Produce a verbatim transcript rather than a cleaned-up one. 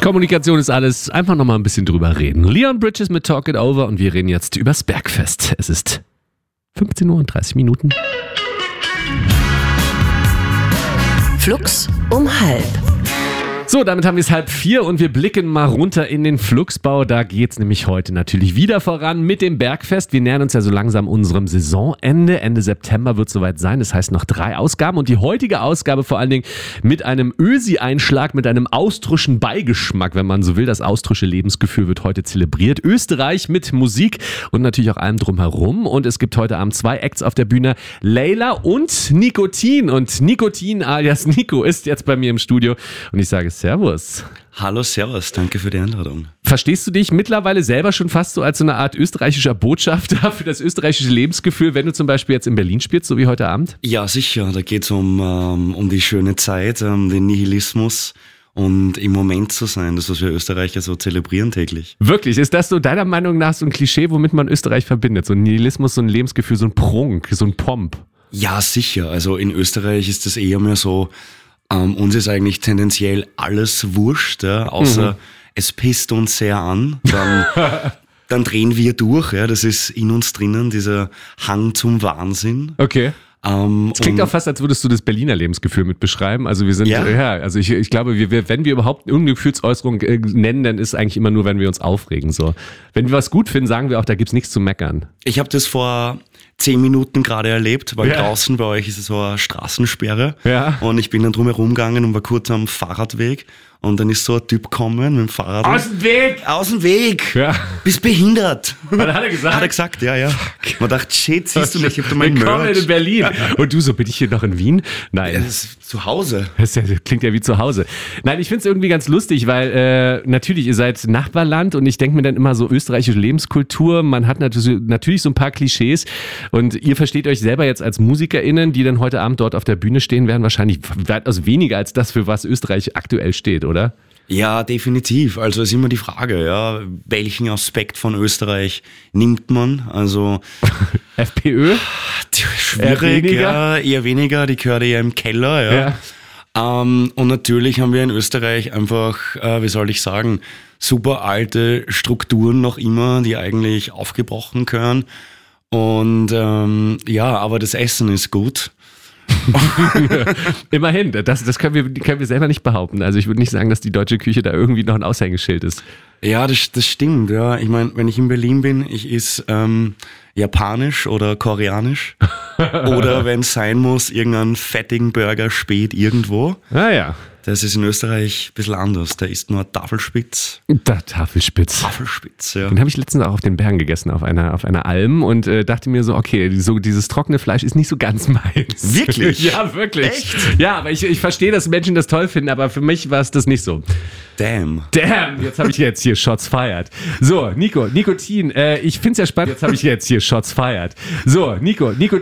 Kommunikation ist alles. Einfach nochmal ein bisschen drüber reden. Leon Bridges mit Talk It Over und wir reden jetzt übers Bergfest. Es ist fünfzehn Uhr und dreißig Minuten. Flux um halb. So, damit haben wir es halb vier und wir blicken mal runter in den Flugsbau. Da geht's nämlich heute natürlich wieder voran mit dem Bergfest. Wir nähern uns ja so langsam unserem Saisonende. Ende September wird soweit sein. Das heißt noch drei Ausgaben und die heutige Ausgabe vor allen Dingen mit einem Ösi-Einschlag, mit einem austrischen Beigeschmack, wenn man so will. Das austrische Lebensgefühl wird heute zelebriert. Österreich mit Musik und natürlich auch allem drumherum. Und es gibt heute Abend zwei Acts auf der Bühne. Layla und Nikotin. Und Nikotin alias Nico ist jetzt bei mir im Studio und ich sage Servus. Hallo, servus, danke für die Einladung. Verstehst du dich mittlerweile selber schon fast so als so eine Art österreichischer Botschafter für das österreichische Lebensgefühl, wenn du zum Beispiel jetzt in Berlin spielst, so wie heute Abend? Ja, sicher, da geht es um, ähm, um die schöne Zeit, um den Nihilismus und im Moment zu sein, das, was wir Österreicher so zelebrieren täglich. Wirklich, ist das so deiner Meinung nach so ein Klischee, womit man Österreich verbindet? So ein Nihilismus, so ein Lebensgefühl, so ein Prunk, so ein Pomp? Ja, sicher, also in Österreich ist das eher mehr so, Um, uns ist eigentlich tendenziell alles wurscht, ja, außer mhm. es pisst uns sehr an, dann, dann drehen wir durch, ja, das ist in uns drinnen, dieser Hang zum Wahnsinn. Okay. Um, Es klingt auch fast, als würdest du das Berliner Lebensgefühl mit beschreiben. Also wir sind, ja, ja also ich, ich glaube, wir, wenn wir überhaupt irgendeine Gefühlsäußerung äh, nennen, dann ist es eigentlich immer nur, wenn wir uns aufregen. So. Wenn wir was gut finden, sagen wir auch, da gibt's nichts zu meckern. Ich habe das vor zehn Minuten gerade erlebt, weil ja. draußen bei euch ist es so eine Straßensperre. Ja. Und ich bin dann drum herum gegangen und war kurz am Fahrradweg. Und dann ist so ein Typ gekommen mit dem Fahrrad. Aus dem Weg! Aus dem Weg! Ja. Bist behindert! Was hat er gesagt? Hat er gesagt, ja, ja. Man dachte, shit, siehst du nicht, ich hab da mein Willkommen Merch. in Berlin. Und du so, bin ich hier noch in Wien? Nein. Das ist zu Hause. Das klingt ja wie zu Hause. Nein, ich finde es irgendwie ganz lustig, weil äh, natürlich, ihr seid Nachbarland und ich denke mir dann immer so österreichische Lebenskultur, man hat natürlich, natürlich so ein paar Klischees und ihr versteht euch selber jetzt als MusikerInnen, die dann heute Abend dort auf der Bühne stehen, werden wahrscheinlich weitaus weniger als das, für was Österreich aktuell steht, oder? Ja, definitiv. Also ist immer die Frage, ja, welchen Aspekt von Österreich nimmt man? Also FPÖ? Schwierig, eher weniger, ja, eher weniger. Die gehört eher im Keller, ja. ja. Ähm, und natürlich haben wir in Österreich einfach, äh, wie soll ich sagen, super alte Strukturen noch immer, die eigentlich aufgebrochen gehören. Und ähm, ja, aber das Essen ist gut. Immerhin, das, das können, wir, können wir selber nicht behaupten. Also ich würde nicht sagen, dass die deutsche Küche da irgendwie noch ein Aushängeschild ist. Ja, das, das stimmt. Ja, ich meine, wenn ich in Berlin bin, ich esse ähm, japanisch oder koreanisch oder wenn es sein muss, irgendeinen fettigen Burger spät irgendwo. Ah ja. Das ist in Österreich ein bisschen anders. Da isst nur Tafelspitz. Da, Tafelspitz. Tafelspitz, ja. Den habe ich letztens auch auf den Bergen gegessen, auf einer, auf einer Alm und äh, dachte mir so, okay, so dieses trockene Fleisch ist nicht so ganz meins. Wirklich? Ja, wirklich. Echt? Ja, aber ich, ich verstehe, dass Menschen das toll finden, aber für mich war es das nicht so. Damn. Damn, jetzt habe ich jetzt hier Shots fired. So, Nico, Nikotin, äh, ich finde es ja spannend, jetzt habe ich jetzt hier Shots fired. So, Nico, Nico.